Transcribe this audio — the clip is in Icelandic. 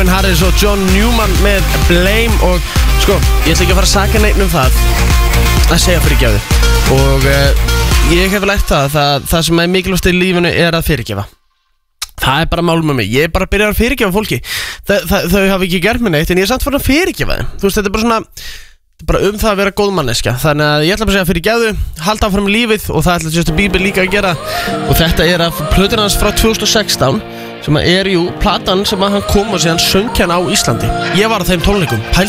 Calvin Harris og John Newman með Blame. Og sko, ég ætla ekki að fara að saka neitt það að segja fyrirgefðu. Og ég hef lært það sem er mikilvægt í lífinu að fyrirgefa. Það bara mál með mig. Ég bara byrjar að fyrirgefa fólki. Þau hafa ekki gert mér neitt, en ég samt fyrir að fyrirgefa þeim. Þú veist, þetta bara svona bara það að vera góð manneskja. Þannig að ég ætla bara að segja fyrirgefðu, halda áfram lífið. Og það ætla Justin Bieber líka að gera. Og þetta af plötunni hans frá 2016, sem platan sem hann kom og síðan söng hann á Íslandi. Ég var á þeim tónleikum.